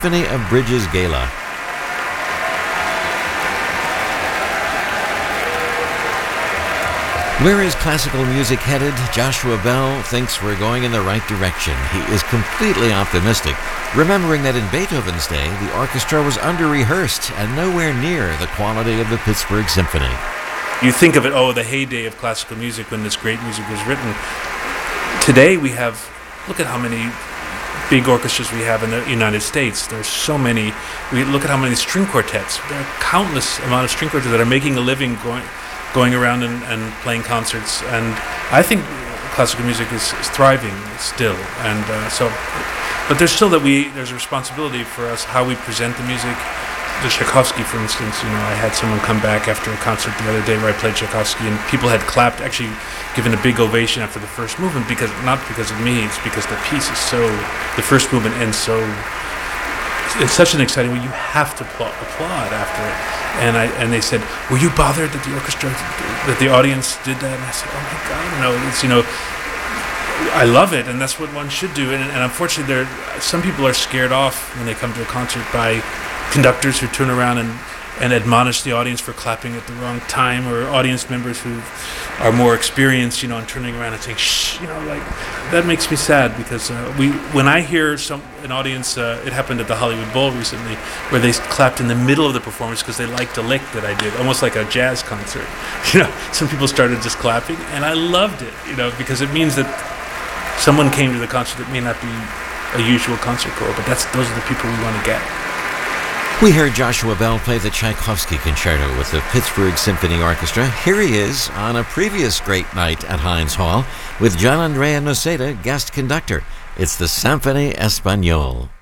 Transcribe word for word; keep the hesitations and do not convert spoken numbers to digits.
Symphony of Bridges Gala. Where is classical music headed? Joshua Bell thinks we're going in the right direction. He is completely optimistic, remembering that in Beethoven's day, the orchestra was under-rehearsed and nowhere near the quality of the Pittsburgh Symphony. You think of it, oh, the heyday of classical music when this great music was written. Today we have, look at how many big orchestras we have in the United States. There's so many. We look at how many string quartets. There are countless amount of string quartets that are making a living going going around and, and playing concerts, and I think classical music is, is thriving still, and uh, so, but there's still that we, there's a responsibility for us how we present the music. The Tchaikovsky, for instance, you know, I had someone come back after a concert the other day where I played Tchaikovsky, and people had clapped, actually given a big ovation after the first movement, because, not because of me, it's because the piece is so, the first movement ends so, it's such an exciting way. You have to applaud, applaud after it. And I and they said, "Were you bothered that the orchestra, that the audience did that?" And I said, "Oh my God, no! It's, you know, I love it, and that's what one should do." And, and unfortunately, there some people are scared off when they come to a concert by conductors who turn around and and admonish the audience for clapping at the wrong time, or audience members who are more experienced, you know, and turning around and saying, "Shh," you know, like that makes me sad, because uh, we, when I hear some an audience, uh, it happened at the Hollywood Bowl recently, where they clapped in the middle of the performance because they liked a lick that I did, almost like a jazz concert. You know, some people started just clapping, and I loved it, you know, because it means that someone came to the concert that may not be a usual concert goer, but that's those are the people we want to get. We heard Joshua Bell play the Tchaikovsky Concerto with the Pittsburgh Symphony Orchestra. Here he is on a previous great night at Heinz Hall with Gian Andrea Noseda, guest conductor. It's the Symphonie Espagnole.